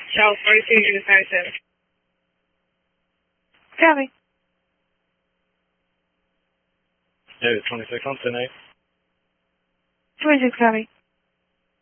Charles 42, unit 57. Copy. Yeah, 26 on 10-8. 26, copy.